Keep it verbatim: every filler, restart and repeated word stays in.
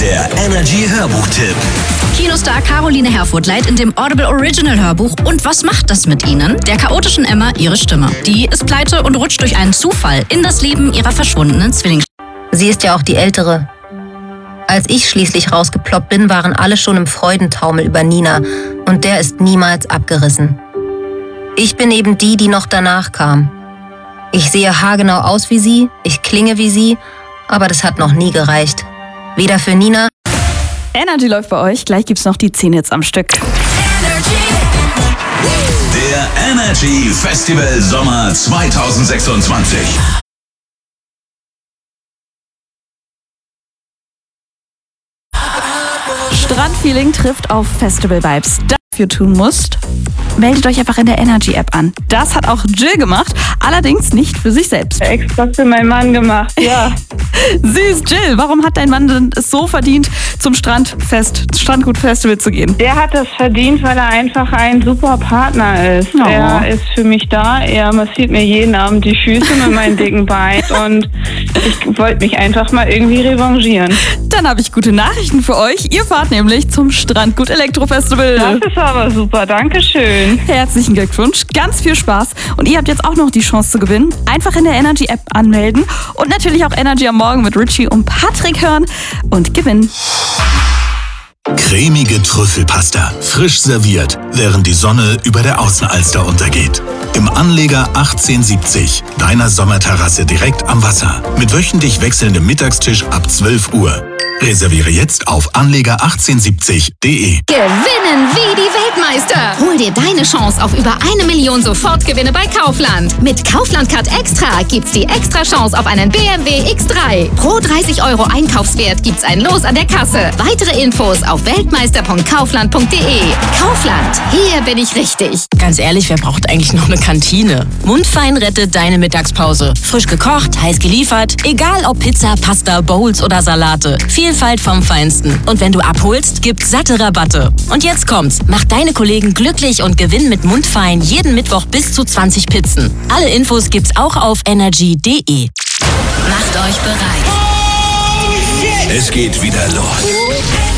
Der Energy Hörbuchtipp. Kinostar Caroline Herfurth leiht in dem Audible Original Hörbuch Und was macht das mit Ihnen? Der chaotischen Emma ihre Stimme. Die ist pleite und rutscht durch einen Zufall in das Leben ihrer verschwundenen Zwillingsschwester. Sie ist ja auch die Ältere. Als ich schließlich rausgeploppt bin, waren alle schon im Freudentaumel über Nina und der ist niemals abgerissen. Ich bin eben die, die noch danach kam. Ich sehe haargenau aus wie sie, ich klinge wie sie, aber das hat noch nie gereicht. Weder für Nina. Energy läuft bei euch, gleich gibt's noch die zehn Hits am Stück. Der Energy Festival Sommer zweitausendsechsundzwanzig. Strandfeeling trifft auf Festival-Vibes. Dafür tun musst, meldet euch einfach in der Energy-App an. Das hat auch Jill gemacht, allerdings nicht für sich selbst. Extra für meinen Mann gemacht, ja. Süß, Jill, warum hat dein Mann denn es so verdient, zum Strandfest, Strandgut-Festival zu gehen? Der hat das verdient, weil er einfach ein super Partner ist. Oh. Er ist für mich da, er massiert mir jeden Abend die Füße mit meinen dicken Beinen und ich wollte mich einfach mal irgendwie revanchieren. Dann habe ich gute Nachrichten für euch. Ihr fahrt nämlich zum Strandgut Elektro-Festival. Das ist aber super, Dankeschön. Herzlichen Glückwunsch, ganz viel Spaß. Und ihr habt jetzt auch noch die Chance zu gewinnen. Einfach in der Energy-App anmelden und natürlich auch Energy am Morgen mit Richie und Patrick hören und gewinnen. Cremige Trüffelpasta, frisch serviert, während die Sonne über der Außenalster untergeht. Im Anleger achtzehnhundertsiebzig, deiner Sommerterrasse direkt am Wasser. Mit wöchentlich wechselndem Mittagstisch ab zwölf Uhr. Reserviere jetzt auf anleger achtzehnhundertsiebzig punkt de. Gewinnen wie die Weltmeister! Hol dir deine Chance auf über eine Million Sofortgewinne bei Kaufland. Mit Kaufland Card Extra gibt's die extra Chance auf einen B M W X drei. Pro dreißig Euro Einkaufswert gibt's ein Los an der Kasse. Weitere Infos auf weltmeister punkt kaufland punkt de. Kaufland, hier bin ich richtig. Ganz ehrlich, wer braucht eigentlich noch eine Kantine? Mundfein rettet deine Mittagspause. Frisch gekocht, heiß geliefert, egal ob Pizza, Pasta, Bowls oder Salate. Vielfalt vom Feinsten. Und wenn du abholst, gibt's satte Rabatte. Und jetzt kommt's. Mach deine Kollegen glücklich und gewinn mit Mundfein jeden Mittwoch bis zu zwanzig Pizzen. Alle Infos gibt's auch auf energy punkt de. Macht euch bereit. Es geht wieder los.